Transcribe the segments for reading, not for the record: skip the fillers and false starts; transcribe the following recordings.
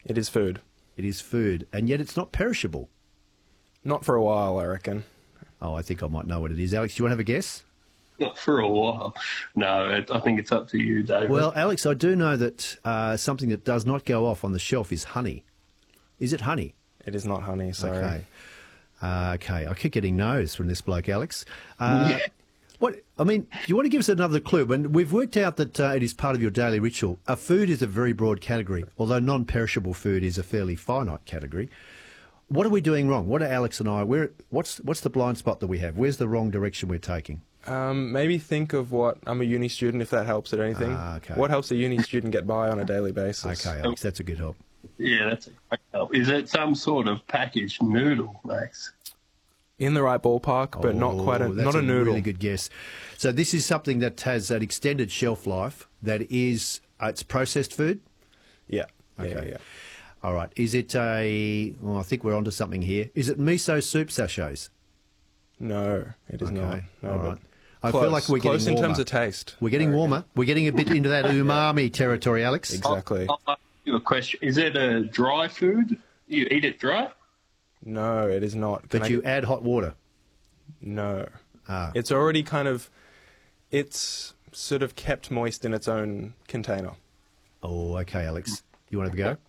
It is food. It is food, and yet it's not perishable. Not for a while, I reckon. Oh, I think I might know what it is. Alex, do you want to have a guess? Not for a while. No, I think it's up to you, David. Well, Alex, I do know that something that does not go off on the shelf is honey. Is it honey? It is not honey, sorry. Okay. Okay, I keep getting no's from this bloke, Alex. Yeah. What I mean, do you want to give us another clue? When we've worked out that it is part of your daily ritual. Food is a very broad category, although non-perishable food is a fairly finite category. What are we doing wrong? What are Alex and I? What's the blind spot that we have? Where's the wrong direction we're taking? Maybe think of what... I'm a uni student, if that helps at anything. Okay. What helps a uni student get by on a daily basis? Okay, Alex, that's a good help. Yeah, that's a great help. Is it some sort of packaged noodle, Max? In the right ballpark, but not quite a... That's Not a noodle. Really good guess. So this is something that has an extended shelf life. That is, it's processed food. Yeah. Okay. Yeah. All right. Is it a? Well, I think we're onto something here. Is it miso soup sachets? No, it is not. No, All but right. I feel like we're getting close in warmer. terms of taste. We're getting warmer. We're getting a bit into that umami territory, Alex. Exactly. I'll ask you a question. Is it a dry food? You eat it dry? No, it is not. But you add hot water. No. Ah. It's already kind of... It's sort of kept moist in its own container. Oh, okay, Alex. You want to have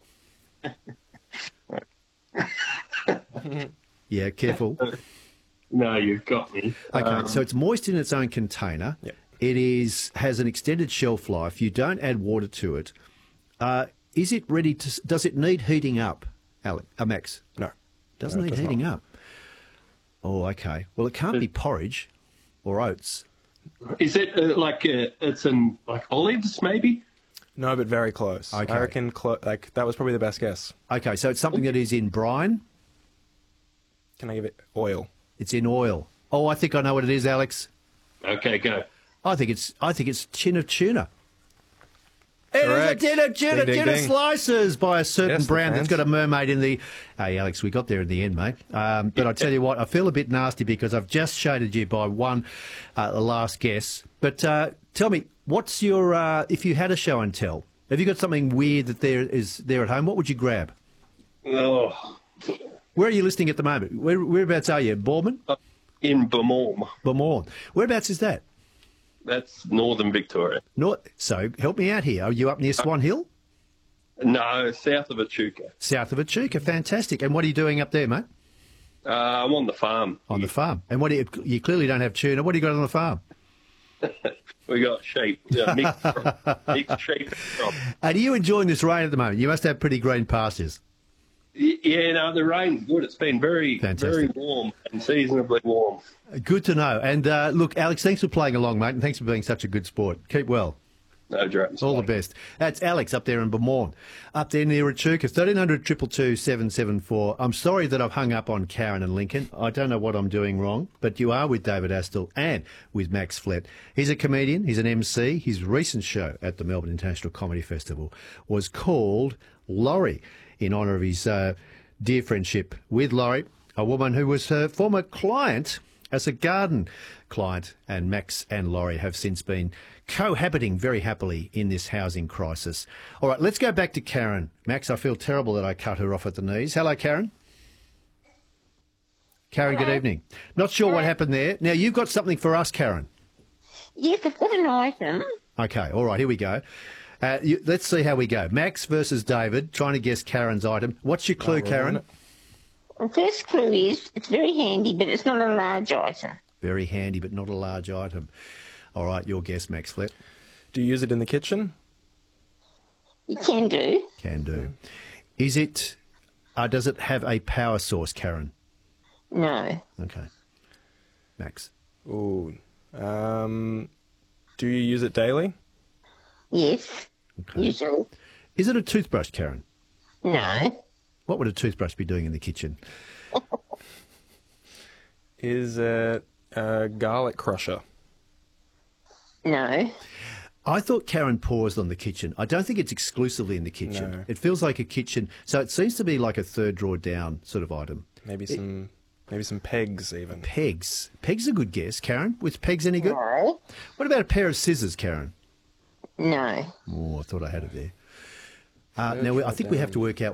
a go? Yeah, careful. No, you've got me. Okay, so it's moist in its own container. Yep. It has an extended shelf life. You don't add water to it. Is it ready to? Does it need heating up, Max? No. Doesn't No, it need does heating not. up. Oh, okay. Well, it can't be porridge or oats. Is it it's in like olives, maybe? No, but very close. Okay. I reckon that was probably the best guess. Okay, so it's something that is in brine. Can I give it oil? It's in oil. Oh, I think I know what it is, Alex. Okay, go. I think it's tin of tuna. It is a Correct. tin of tuna, Ding, ding, tuna ding. slices by a certain Yes, the brand that's fans. got a mermaid in the... Hey, Alex, we got there in the end, mate. But I tell you what, I feel a bit nasty because I've just shaded you by one last guess. But tell me, what's your... if you had a show and tell, have you got something weird that is there at home? What would you grab? Oh, Where are you listening at the moment? Whereabouts are you? Bournemouth? in Bamorm. Bournemouth. Whereabouts is that? That's northern Victoria. So help me out here. Are you up near Swan Hill? No, south of Echuca. South of Echuca. Fantastic. And what are you doing up there, mate? I'm on the farm. On the farm. And what do you clearly don't have tuna. What do you got on the farm? We got sheep, mixed sheep. Crop. And are you enjoying this rain at the moment? You must have pretty green pastures. Yeah, no, the rain's good. It's been very Fantastic. warm and seasonably warm. Good to know. And look, Alex, thanks for playing along, mate, and thanks for being such a good sport. Keep well. No dramas. All the best. That's Alex up there in Bournemouth, up there near Echuca, 1300 222 774. I'm sorry that I've hung up on Karen and Lincoln. I don't know what I'm doing wrong, but you are with David Astle and with Max Flett. He's a comedian, he's an MC. His recent show at the Melbourne International Comedy Festival was called Laurie, in honour of his dear friendship with Laurie, a woman who was her former client as a garden client, and Max and Laurie have since been cohabiting very happily in this housing crisis. All right, let's go back to Karen. Max, I feel terrible that I cut her off at the knees. Hello, Karen. Karen, good evening. Not sure what happened there. Now, you've got something for us, Karen. Yes, I've got an item. Okay, all right, here we go. Let's see how we go. Max versus David, trying to guess Karen's item. What's your clue, Karen? The first clue is it's very handy, but it's not a large item. Very handy, but not a large item. All right, your guess, Max Flett. Do you use it in the kitchen? You can do. Can do. Is it... does it have a power source, Karen? No. Okay. Max. Ooh. Do you use it daily? Yes. Okay. Usually. Is it a toothbrush, Karen? No. What would a toothbrush be doing in the kitchen? Is it a garlic crusher? No. I thought Karen paused on the kitchen. I don't think it's exclusively in the kitchen. No. It feels like a kitchen. So it seems to be like a third drawer down sort of item. Maybe some pegs even. Pegs. Pegs are a good guess, Karen. Was pegs any good? No. What about a pair of scissors, Karen? No. Oh, I thought I had it there. Now, I think we have to work out